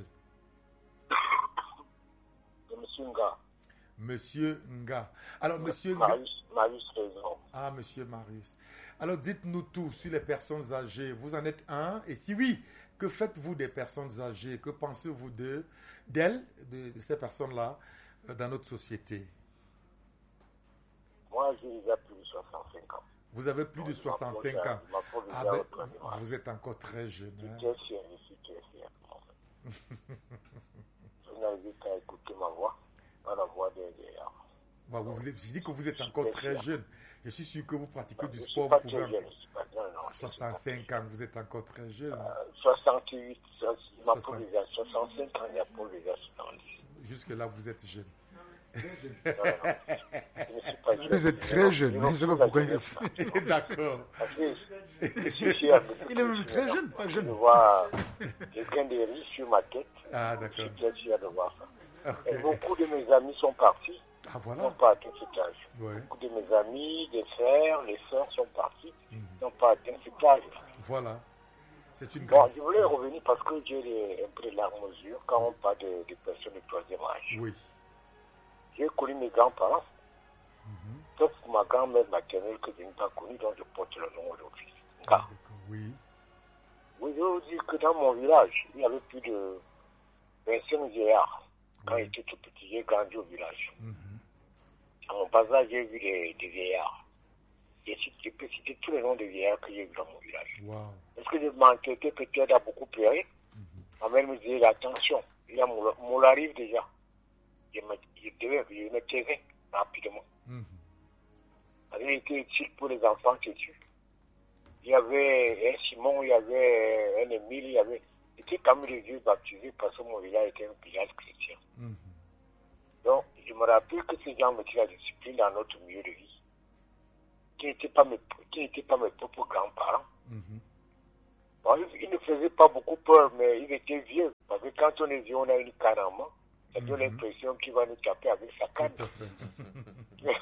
Monsieur Nga. Monsieur Nga. Alors, monsieur Nga... Marius, Marius Raison. Ah, monsieur Marius. Alors, dites-nous tout sur les personnes âgées. Vous en êtes un? Et si oui, que faites-vous des personnes âgées? Que pensez-vous d'eux, d'elles, de, de ces personnes-là, euh, dans notre société? Moi, j'ai déjà plus de soixante-cinq ans. Vous avez plus de soixante-cinq ans. Ma pauvre Ah déjà ben, autrement. vous êtes encore très jeune. Je hein. suis très fier, je suis très fier. Vous n'arrivez qu'à écouter ma voix, pas la voix des vieillards. Bon, vous, vous êtes- je dis que vous êtes encore très jeune. Je suis sûr que vous pratiquez Non, du je suis sport. pas Vous très pouvez... jeune, je suis pas- non, non, je suis pas soixante-cinq ans, vous êtes encore très jeune. Euh, soixante-huit, ça, il m'a soixante. pour déjà soixante-cinq ans, il y a pour déjà soixante-dix. Jusque-là, vous êtes jeune. Non, non, je ne suis pas jeune. Vous êtes très jeune, je ne sais pas pourquoi il le fait. D'accord. Parce que je suis fier de Il est même très jeune, pas Je jeune. vois quelqu'un de riche sur ma tête. Ah, Je d'accord. suis très fier de voir ça. Ok. Et beaucoup de mes amis sont partis, Ah, n'ont voilà. pas atteint cet âge. Ouais. Beaucoup de mes amis, des frères, les sœurs sont partis, Mhm. n'ont pas atteint cet âge. Voilà. C'est une Bon, grâce. je voulais revenir parce que j'ai les- un peu de larmes aux yeux quand on parle de, de personnes de troisième âge. Oui. J'ai connu mes grands-parents, Mhm. sauf ma grand-mère maternelle que je n'ai pas connue, dont je porte le nom aujourd'hui. Ah, Car, d'accord. Oui. oui, je vais vous dire que dans mon village, il y avait plus de vingt-cinq vieillards. Quand Oui. j'étais tout petit, j'ai grandi au village. Mhm. À mon bas âge, j'ai vu des, des vieillards. Et si je peux citer tous les noms des vieillards que j'ai vus dans mon village. Wow. Est-ce que je m'inquiétais peut-être à beaucoup pleurer? Ma mère me disait, attention, il y a mon, mon arrive déjà. Je me, je devais, je me taisais rapidement. Mhm. Ça avait été utile pour les enfants qui tuent. Il y avait un Simon, il y avait un Émile, il y avait... C'était comme les vieux baptisés parce que mon village était un village chrétien. Mhm. Donc, je me rappelle que ces gens mettaient la discipline dans notre milieu de vie, qui n'étaient pas mes, qui n'étaient pas mes propres grands-parents. Mhm. Bon, ils, ils ne faisaient pas beaucoup peur, mais ils étaient vieux. Parce que quand on est vieux, on a une canne en main. Ça donne Mhm. l'impression qu'il va nous taper avec sa canne. Tout à fait.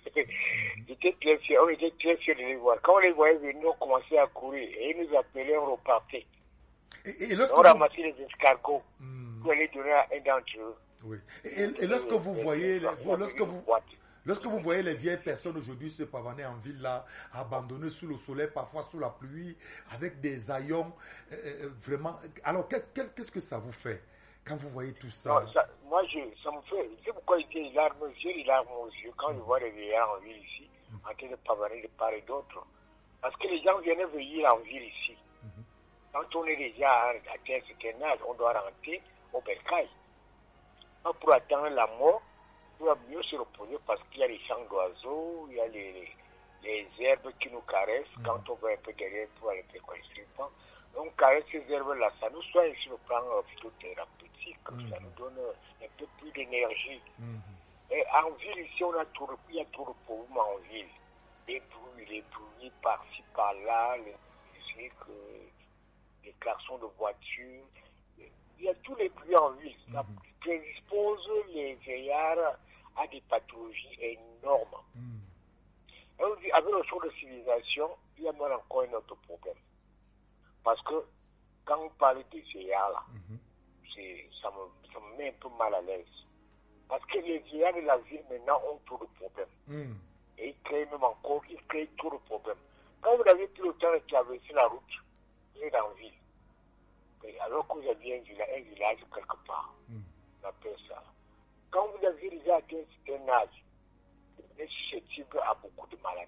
J'étais très fier, on était très fiers de les voir. Quand on les voyait venir, on commençait à courir et ils nous appelaient, on repartait. Et, et lorsque on vous... ramassait les escargots hmm. pour les donner à un d'entre eux. Oui. Et, et, et lorsque vous voyez, les, lorsque vous, lorsque vous voyez les vieilles personnes aujourd'hui se pavaner en ville là, abandonnées sous le soleil, parfois sous la pluie, avec des haillons, euh, vraiment. Alors qu'est-ce que ça vous fait quand vous voyez tout ça? Non, ça moi, je, ça me fait. C'est pourquoi j'ai les larmes aux yeux, les larmes aux yeux quand mmh. je vois les vieillards en ville ici, mmh. en train de pavaner de part et d'autre. Parce que les gens viennent veiller en ville ici. Mmh. Quand on est déjà à un certain âge, on doit rentrer au bercail. Pour attendre la mort, on va mieux se reposer parce qu'il y a les champs d'oiseaux, il y a les, les, les herbes qui nous caressent mmh. quand on va un peu derrière pour aller préconisser. On caresse ces herbes-là, ça nous soigne sur le plan phytothérapeutique, mmh. ça nous donne un peu plus d'énergie. Mmh. Et en ville, ici, on a tout, il y a tout le problème en ville. Les bruits, les bruits par-ci, par-là, les musiques, les klaxons de voiture. Il y a tous les bruits en ville. Ça mmh. prédispose les vieillards à des pathologies énormes. Mmh. Et on dit, avec le choix de civilisation, il y a même encore un autre problème. Parce que quand on parle des vieillards là, mm-hmm. ça, me, ça me met un peu mal à l'aise. Parce que les vieillards de la ville maintenant ont trop de problèmes. Mm. Et ils créent même encore, ils créent trop de problèmes. Quand vous avez plus le temps de traverser la route, vous êtes en ville. Et alors que vous avez un village, un village quelque part, mm. on appelle ça. Quand vous avez déjà atteint un certain âge, vous êtes susceptible à beaucoup de maladies.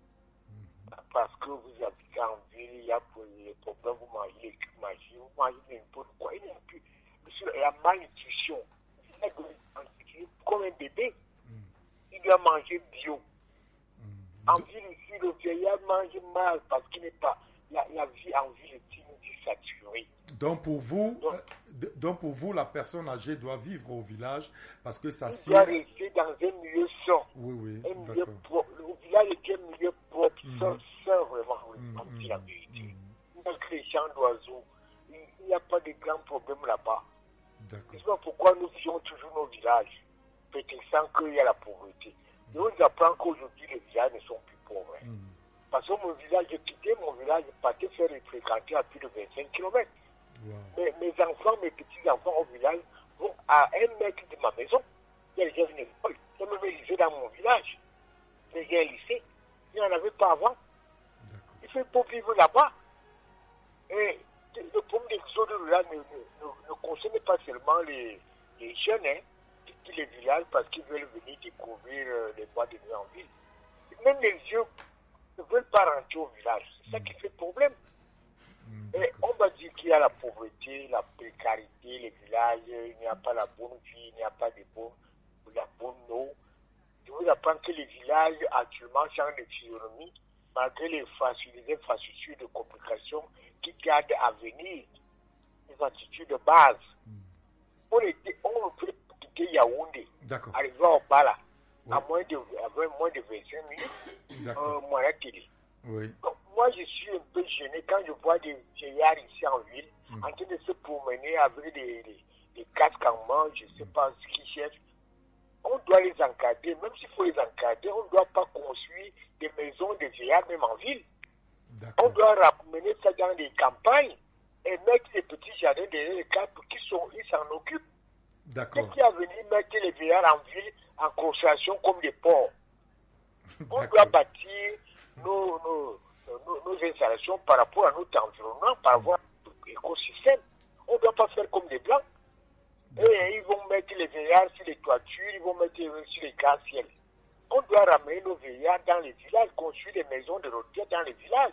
Parce que vous habitez en ville, il y a des problèmes, vous mangez, vous mangez, vous mangez n'importe quoi. Il n'y a plus. La malnutrition, il est comme un bébé. Mm. Il doit manger bio. Mm. En ville ici, le vieillard mange mal parce qu'il n'est pas. La, la vie en ville est saturée. Donc pour vous, donc, euh, donc pour vous, la personne âgée doit vivre au village parce que ça. Il doit rester dans un milieu sain. Oui, oui. Un milieu propre. Le village est un milieu propre, mm. sain, sain vraiment. Mm. On dit la vérité. Mm. Dans les champs d'oiseaux, il n'y a pas de grands problèmes là-bas. Je ne sais pas pourquoi nous vivons toujours nos villages, peut-être sans qu'il y a la pauvreté. Mm. Et on nous apprend qu'aujourd'hui les villages ne sont plus pauvres. Mm. Parce que mon village, j'ai quitté mon village, j'ai parti faire fréquenter à plus de vingt-cinq kilomètres. Wow. Mais mes enfants, mes petits-enfants au village vont à un mètre de ma maison. Il y a déjà une école. Il y a même un lycée dans mon village. Il y a un lycée. Il n'y en avait pas avant. Il faut pour vivre là-bas. Et le problème des zones rurales ne, ne, ne concerne pas seulement les, les jeunes, hein, qui les villages, parce qu'ils veulent venir découvrir euh, les bois de nuit en ville. Même les vieux ne veulent pas rentrer au village. C'est ça qui fait problème. Mmh, et on va dire qu'il y a la pauvreté, la précarité, les villages, il n'y a pas la bonne vie, il n'y a pas de bon, la bonne eau. Je vous apprends que les villages actuellement changent de physionomie malgré les infrastructures de communication qui gardent à venir, les infrastructures de base. Mmh. On, était, on peut quitter Yaoundé, arriver au Bala, oui. à moins de, à moins de vingt-cinq minutes, euh, moyen télé. Oui. Donc, moi, je suis un peu gêné quand je vois des vieillards ici en ville mmh. en train de se promener avec des, des, des casques en main, je ne sais pas ce qu'ils cherchent. On doit les encadrer, même s'il faut les encadrer, on ne doit pas construire des maisons de vieillards même en ville. On doit ramener ça dans des campagnes et mettre des petits jardins derrière les cadres pour qu'ils s'en occupent. Qu'est-ce qui a venu mettre les vieillards en ville en construction comme des ports? On doit bâtir nos, nos, nos, nos installations par rapport à notre environnement, par rapport à notre écosystème. On ne doit pas faire comme des blancs. Et ils vont mettre les vieillards sur les toitures, ils vont mettre sur les gratte-ciels. On doit ramener nos vieillards dans les villages, construire des maisons de retraite dans les villages.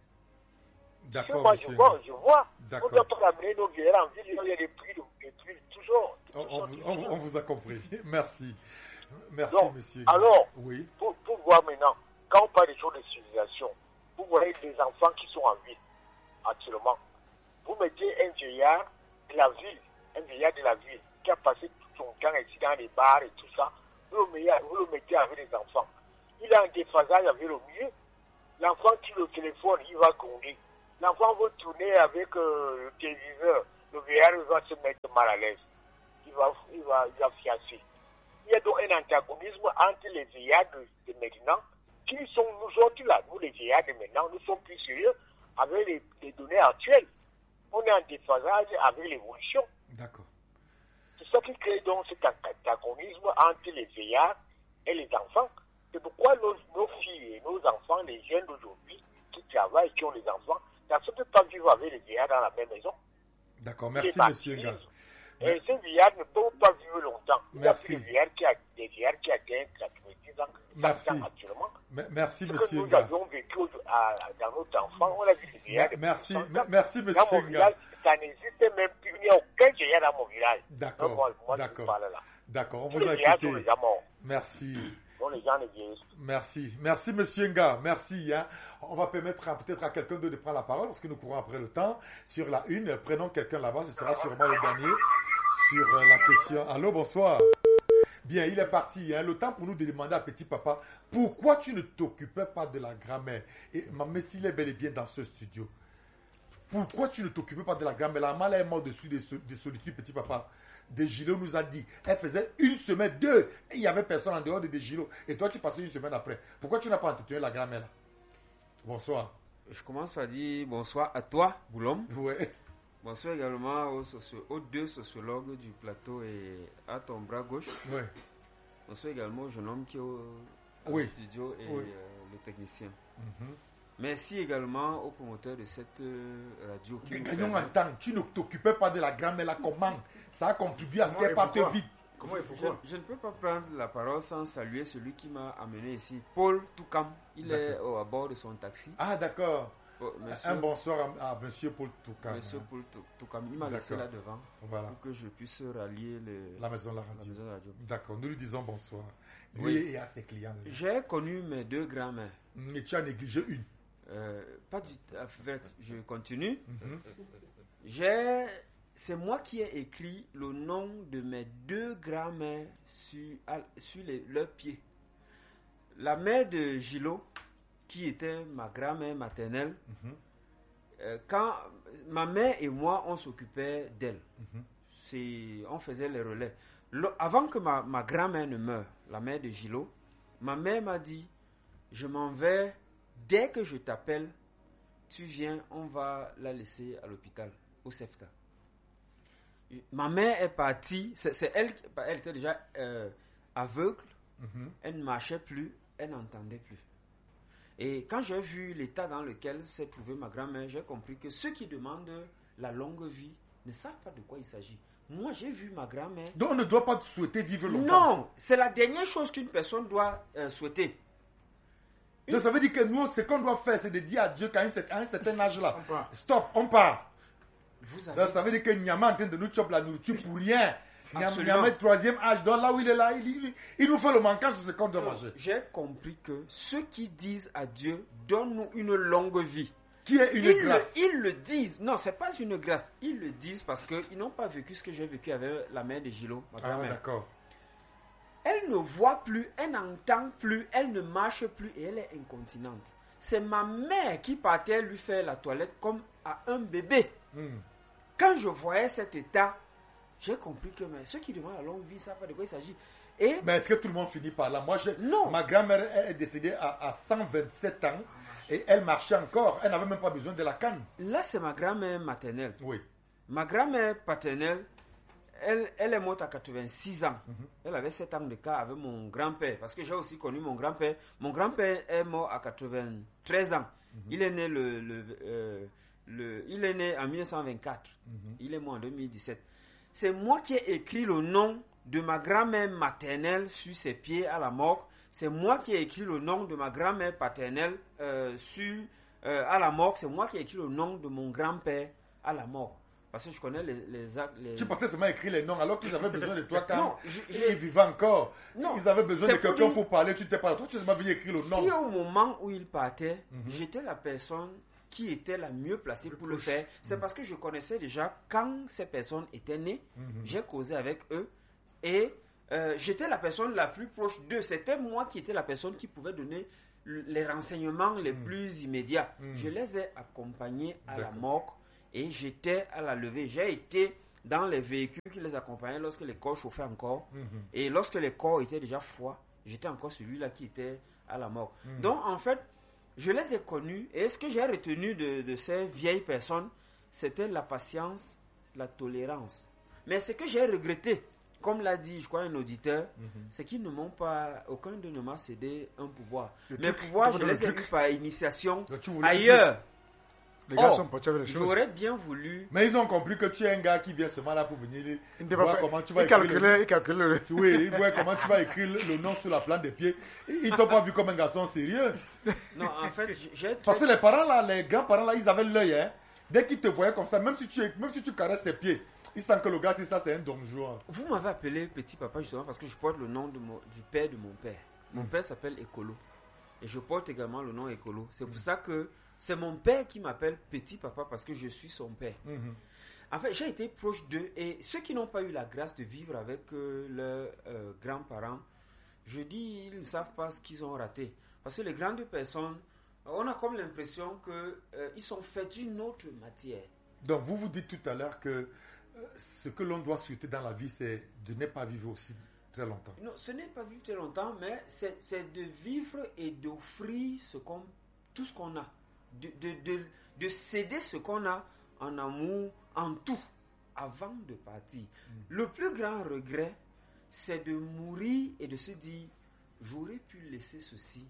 D'accord. Moi, je vois, je vois. On ne doit pas ramener nos vieillards en ville, il y a des prix, des prix toujours. On, on, vous, on, on vous a compris. Merci. Merci, donc, monsieur. Alors, oui. pour, pour voir maintenant, quand on parle des choses de civilisation, vous voyez des enfants qui sont en ville, actuellement. Vous mettez un vieillard de la ville, un vieillard de la ville, qui a passé tout son temps ici dans les bars et tout ça, vous le mettez, vous le mettez avec les enfants. Il a un déphasage avec le milieu. L'enfant tire le téléphone, il va gronder. L'enfant veut tourner avec euh, le téléviseur. Le vieillard va se mettre mal à l'aise. Il va, il va, il va fiasser. il y a donc un antagonisme entre les vieillards de, de maintenant, qui sont nous autres là, nous les vieillards de maintenant, nous sommes plus sérieux avec les, les données actuelles. On est en déphasage avec l'évolution. D'accord. C'est ça qui crée donc cet antagonisme entre les vieillards et les enfants. C'est pourquoi nos, nos filles et nos enfants, les jeunes d'aujourd'hui, qui travaillent, qui ont des enfants, n'acceptent pas vivre avec les vieillards dans la même maison. D'accord, merci monsieur Nga. Et ces vieillards ne peuvent pas vivre longtemps. Il Merci. y a des vieillards qui, a, des vieillards qui atteignent quatre-vingt-dix ans, Merci. ans actuellement. M- merci Ce monsieur que nous Nga. avions vécu à, à, dans notre enfance, on a vu des vieillards. M- merci, de m- merci Dans monsieur mon Nga. village, ça n'existait même plus. Il n'y a aucun vieillard dans mon village. D'accord, Donc, moi, moi, je d'accord. parle là. D'accord, on Tous vous a les vieillards sont écouté. déjà morts. Merci. Donc les gens ne vieillissent. Merci, merci Monsieur Nga, merci. Hein. On va permettre à, peut-être à quelqu'un d'autre de prendre la parole parce que nous courons après le temps. Sur la une, prenons quelqu'un là-bas, ce sera sûrement le dernier sur euh, la question. Allô, bonsoir. Bien, il est parti. Hein. Le temps pour nous de demander à petit papa, pourquoi tu ne t'occupais pas de la grand-mère? Et ma mère, s'il est bel et bien dans ce studio, pourquoi tu ne t'occupais pas de la grand-mère? La maman est morte dessus des, des solitudes, petit papa. Desgilo nous a dit, elle faisait une semaine, deux, et il n'y avait personne en dehors de Desgilo. Et toi, tu passais une semaine après. Pourquoi tu n'as pas entretenu la grand-mère là? Bonsoir. Je commence par dire bonsoir à toi, Boulom. Ouais. Bonsoir également aux, socio- aux deux sociologues du plateau et à ton bras gauche. Ouais. Bonsoir également au jeune homme qui est au, au Oui. studio et Oui. euh, le technicien. Mhm. Merci également aux promoteurs de cette euh, radio. Qui nous Gagnons permet- en temps. Tu ne t'occupais pas de la grand-mère là, comment? Ça a contribué à ce qu'elle parte vite. Comment et Je, pourquoi je ne peux pas prendre la parole sans saluer celui qui m'a amené ici, Paul Toukam. Il est au, à bord de son taxi. Ah, d'accord. Oh, monsieur- Un bonsoir à, à Monsieur Paul Toukan. Monsieur Paul Tou- Toukam, il m'a laissé là devant Voilà. pour que je puisse rallier le- La maison de la radio. la maison de la radio. D'accord, nous lui disons bonsoir. Lui Oui. et à ses clients. J'ai connu mes deux grands-mères. Et tu as négligé une. Euh, pas du en fait, je continue. Mhm. J'ai, c'est moi qui ai écrit le nom de mes deux grands-mères sur, à- sur les- leurs pieds. La mère de Gilo, qui était ma grand-mère maternelle, Mhm. euh, quand ma mère et moi, on s'occupait d'elle. Mhm. C'est, on faisait les relais. Le- avant que ma, ma grand-mère ne meure, la mère de Gilo, ma mère m'a dit, je m'en vais, dès que je t'appelle, tu viens, on va la laisser à l'hôpital, au SEPTA. Ma mère est partie, c'est, c'est elle, elle était déjà euh, aveugle, Mhm. elle ne marchait plus, elle n'entendait plus. Et quand j'ai vu l'état dans lequel s'est trouvée ma grand-mère, j'ai compris que ceux qui demandent la longue vie ne savent pas de quoi il s'agit. Moi, j'ai vu ma grand-mère. Donc on ne doit pas souhaiter vivre longtemps. Non, c'est la dernière chose qu'une personne doit euh, souhaiter. Donc ça veut dire que nous, ce qu'on doit faire, c'est de dire à Dieu qu'à un, cer- à un certain âge-là, On part. stop, on part. Vous avez... Donc ça veut dire que Nyama est en train de nous choper la nourriture pour rien. Nyama Absolument. Nyama est troisième âge, donc là où il est là, il, il, il nous fait le manquant sur ce qu'on doit Non, manger. j'ai compris que ceux qui disent à Dieu, donne-nous une longue vie. Qui est une ils grâce. Le, ils le disent. Non, c'est pas une grâce. Ils le disent parce qu'ils n'ont pas vécu ce que j'ai vécu avec la mère de Gilo, ma Ah, grand-mère. d'accord. Elle ne voit plus, elle n'entend plus, elle ne marche plus et elle est incontinente. C'est ma mère qui partait lui faire la toilette comme à un bébé. Hmm. Quand je voyais cet état, j'ai compris que mais ceux qui demandent la longue vie, ça pas de quoi il s'agit. Et Mais est-ce que tout le monde finit par là? Moi, j'ai- Non. ma grand-mère elle est décédée à, à cent vingt-sept ans et elle marchait encore. Elle n'avait même pas besoin de la canne. là, c'est ma grand-mère maternelle. Oui. Ma grand-mère paternelle, elle, elle est morte à quatre-vingt-six ans. Elle avait sept ans de cas avec mon grand-père. Parce que j'ai aussi connu mon grand-père. Mon grand-père est mort à quatre-vingt-treize ans. Il est né le, le, euh, le- il est né en mille neuf cent vingt-quatre. Il est mort en deux mille dix-sept. C'est moi qui ai écrit le nom de ma grand-mère maternelle sur ses pieds à la mort. C'est moi qui ai écrit le nom de ma grand-mère paternelle euh, sur, euh, à la mort. C'est moi qui ai écrit le nom de mon grand-père à la mort. Parce que je connais les, les actes. Les... Tu partais seulement écrire les noms alors qu'ils avaient besoin de toi quand Non, je- ils je- vivaient encore. Non, Ils avaient besoin de c'est pour quelqu'un dire- pour parler, tu t'es pas là. Toi, tu n'as pas venu écrire le nom. Si au moment où il partait, Mhm. j'étais la personne qui était la mieux placée pour le faire, c'est parce que je connaissais déjà quand ces personnes étaient nées, Mhm. j'ai causé avec eux et euh, j'étais la personne la plus proche d'eux. C'était moi qui étais la personne qui pouvait donner l- les renseignements les plus immédiats. Mhm. Je les ai accompagnés à la D'accord. mort et j'étais à la levée. J'ai été dans les véhicules qui les accompagnaient lorsque les corps chauffaient encore. Mhm. Et lorsque les corps étaient déjà froids, j'étais encore celui-là qui était à la mort. Mhm. Donc, en fait, je les ai connus. Et ce que j'ai retenu de, de ces vieilles personnes, c'était la patience, la tolérance. Mais ce que j'ai regretté, comme l'a dit, je crois, un auditeur, Mhm. c'est qu'ils ne m'ont pas, aucun d'eux ne m'a cédé un pouvoir. Le Mes truc, pouvoirs, tu je veux les le ai truc. eus par initiation Donc, tu voulais un ailleurs. Les gars Or, sont partis avec les choses. j'aurais bien voulu... Mais ils ont compris que tu es un gars qui vient seulement là pour venir Il ne voir va pas- comment tu vas il écrire. calculait, le... il calculait. Oui, ils voient comment tu vas écrire le, le nom sur la plante des pieds. Ils ils t'ont pas vu comme un garçon sérieux. Non, en fait, j'ai... Parce que les parents là, les grands-parents là, ils avaient l'œil, hein. Dès qu'ils te voyaient comme ça, même si tu, même si tu caresses tes pieds, ils sentent que le gars, c'est ça, c'est un donjon. Vous m'avez appelé petit papa justement parce que je porte le nom de mon, du père de mon père. Mon père s'appelle Écolo. Et je porte également le nom Écolo. C'est pour ça que c'est mon père qui m'appelle petit papa parce que je suis son père. Mhm. En fait, j'ai été proche d'eux et ceux qui n'ont pas eu la grâce de vivre avec euh, leurs euh, grands-parents, je dis, ils ne savent pas ce qu'ils ont raté. Parce que les grandes personnes, on a comme l'impression qu'ils euh, sont faits d'une autre matière. Donc, vous vous dites tout à l'heure que euh, ce que l'on doit souhaiter dans la vie, c'est de ne pas vivre aussi très longtemps. Non, ce n'est pas vivre très longtemps, mais c'est, c'est de vivre et d'offrir ce qu'on, tout ce qu'on a. De, de, de, de céder ce qu'on a en amour, en tout, avant de partir. Mm. Le plus grand regret, c'est de mourir et de se dire, j'aurais pu laisser ceci,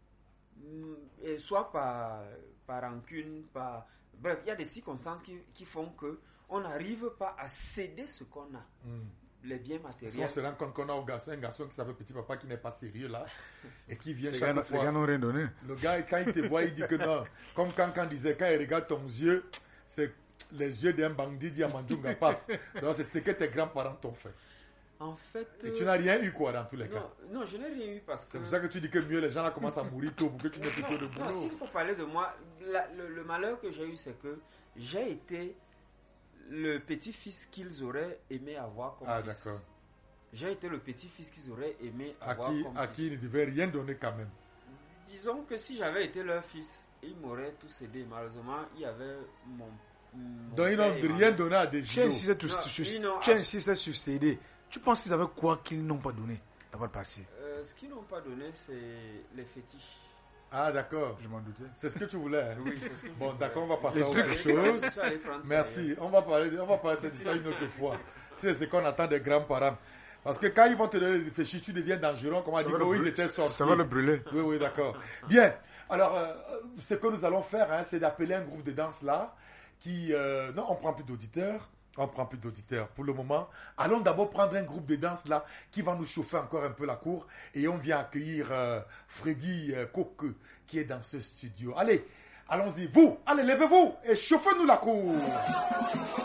et soit par, par rancune, par... Bref, il y a des circonstances qui, qui font que on n'arrive pas à céder ce qu'on a. Mm. Les biens matériels. Si on se rend compte qu'on a un garçon, un garçon qui s'appelle petit papa qui n'est pas sérieux là et qui vient les chaque gars, fois. Les gars n'ont rien donné. Le gars, quand il te voit, il dit que non. Comme quand, quand il disait, quand il regarde ton yeux, c'est les yeux d'un bandit, dit à Mandjunga passe. Donc c'est ce que tes grands-parents t'ont fait. En fait. Et euh... tu n'as rien eu quoi dans tous les non, cas. Non, je n'ai rien eu parce que. C'est pour ça que tu dis que mieux les gens là commencent à mourir tôt pour que tu n'aies plus tôt de boulot. Non, s'il faut parler de moi, la, le, le malheur que j'ai eu, c'est que j'ai été le petit-fils qu'ils auraient aimé avoir comme ah, fils. Ah, d'accord. J'ai été le petit-fils qu'ils auraient aimé à avoir qui, comme à fils. qui ils ne devaient rien donner quand même. Disons que si j'avais été leur fils, ils m'auraient tout cédé. Malheureusement, il y avait mon. mon Donc ils n'ont rien donné à des gens. Tu insistes sur céder. Tu penses qu'ils avaient quoi qu'ils n'ont pas donné avant de partir? euh, Ce qu'ils n'ont pas donné, c'est les fétiches. Ah d'accord. Je m'en doutais. C'est ce que tu voulais. Hein? Oui, c'est ce que je Bon, voulais. d'accord, on va passer Les à autre trucs. chose. Ça, allez prendre ça, Merci. On va parler, on va parler de ça une autre fois. C'est ce qu'on attend des grands-parents. Parce que quand ils vont te donner des fétiches, tu deviens dangereux. Comme on dit qu'ils étaient sortis. Ça va le brûler. Oui, oui, d'accord. Bien. Alors, euh, ce que nous allons faire, hein, c'est d'appeler un groupe de danse là, qui, euh, non, on prend plus d'auditeurs. On prend plus d'auditeurs pour le moment. Allons d'abord prendre un groupe de danse là qui va nous chauffer encore un peu la cour et on vient accueillir euh, Freddy euh, Coque qui est dans ce studio. Allez, allons-y. Vous, allez, levez-vous et chauffez-nous la cour.